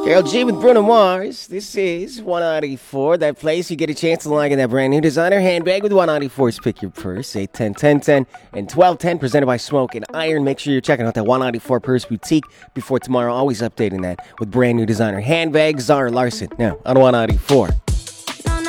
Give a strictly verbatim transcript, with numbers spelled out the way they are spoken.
Carol G with Bruno Mars. This is one ninety-four. That place you get a chance to like in that brand new designer handbag with one ninety-four's Pick Your Purse. eight ten ten ten and twelve ten presented by Smoke and Iron. Make sure you're checking out that one ninety-four Purse Boutique before tomorrow. Always updating that with brand new designer handbags. Zara Larson now on one ninety-four.